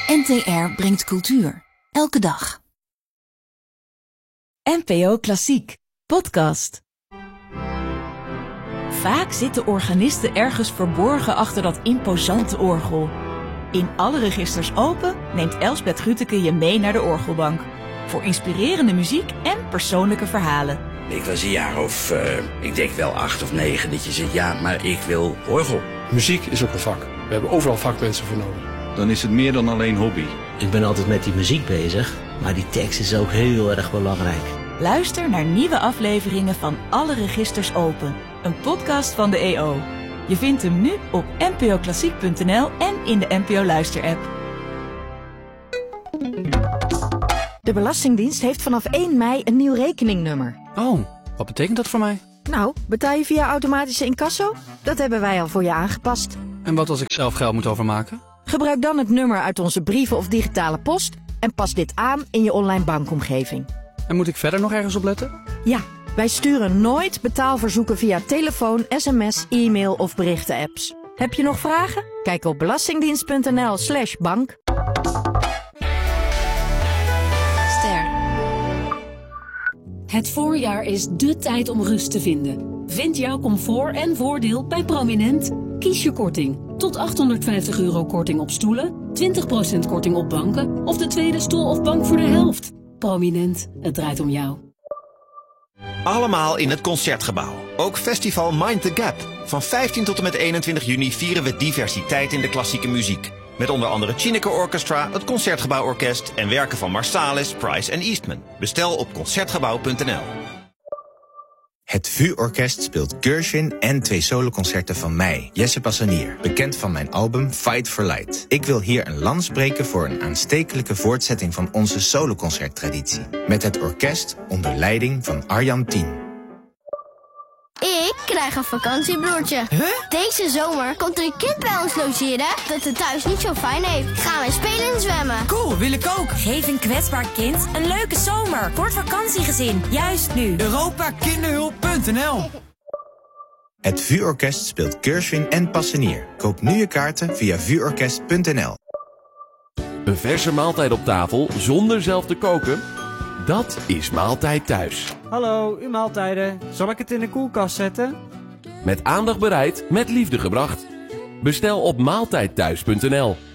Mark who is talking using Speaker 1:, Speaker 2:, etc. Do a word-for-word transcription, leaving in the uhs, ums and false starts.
Speaker 1: N T R brengt cultuur. Elke dag.
Speaker 2: N P O Klassiek, podcast. Vaak zitten organisten ergens verborgen achter dat imposante orgel. In Alle Registers Open neemt Elsbeth Grütke je mee naar de orgelbank. Voor inspirerende muziek en persoonlijke verhalen.
Speaker 3: Ik was een jaar of, uh, ik denk wel acht of negen, dat je zegt, ja, maar ik wil orgel.
Speaker 4: Muziek is ook een vak. We hebben overal vakmensen voor nodig.
Speaker 5: Dan is het meer dan alleen hobby.
Speaker 6: Ik ben altijd met die muziek bezig, maar die tekst is ook heel erg belangrijk.
Speaker 2: Luister naar nieuwe afleveringen van Alle Registers Open. Een podcast van de E O. Je vindt hem nu op n p o klassiek punt n l en in de N P O Luister-app.
Speaker 7: De Belastingdienst heeft vanaf één mei een nieuw rekeningnummer.
Speaker 8: Oh, wat betekent dat voor mij?
Speaker 7: Nou, betaal je via automatische incasso? Dat hebben wij al voor je aangepast.
Speaker 8: En wat als ik zelf geld moet overmaken?
Speaker 7: Gebruik dan het nummer uit onze brieven of digitale post en pas dit aan in je online bankomgeving.
Speaker 8: En moet ik verder nog ergens op letten?
Speaker 7: Ja, wij sturen nooit betaalverzoeken via telefoon, sms, e-mail of berichten-apps. Heb je nog vragen? Kijk op belastingdienst punt n l slash bank.
Speaker 9: Ster. Het voorjaar is dé tijd om rust te vinden. Vind jouw comfort en voordeel bij Prominent. Kies je korting. Tot achthonderdvijftig euro korting op stoelen, twintig procent korting op banken of de tweede stoel of bank voor de helft. Prominent, het draait om jou.
Speaker 10: Allemaal in het Concertgebouw. Ook festival Mind the Gap. Van vijftien tot en met eenentwintig juni vieren we diversiteit in de klassieke muziek. Met onder andere Chineke Orchestra, het Concertgebouworkest en werken van Marsalis, Price en Eastman. Bestel op concertgebouw punt n l.
Speaker 11: Het V U-orkest speelt Gershwin en twee soloconcerten van mij, Jesse Passanier, bekend van mijn album Fight for Light. Ik wil hier een lans breken voor een aanstekelijke voortzetting van onze soloconcerttraditie. Met het orkest onder leiding van Arjan Tien.
Speaker 12: Ik krijg een vakantiebroertje.
Speaker 13: Huh?
Speaker 12: Deze zomer komt er een kind bij ons logeren dat het thuis niet zo fijn heeft. Gaan we spelen en zwemmen.
Speaker 13: Cool, wil ik ook.
Speaker 14: Geef een kwetsbaar kind een leuke zomer voor het vakantiegezin. Juist nu.
Speaker 13: Europa Kinderhulp punt n l.
Speaker 11: Het V U-orkest speelt Gershwin en Passanier. Koop nu je kaarten via v u orkest punt n l.
Speaker 15: Een verse maaltijd op tafel zonder zelf te koken? Dat is Maaltijd Thuis.
Speaker 16: Hallo, uw maaltijden. Zal ik het in de koelkast zetten?
Speaker 15: Met aandacht bereid, met liefde gebracht. Bestel op maaltijdthuis punt n l.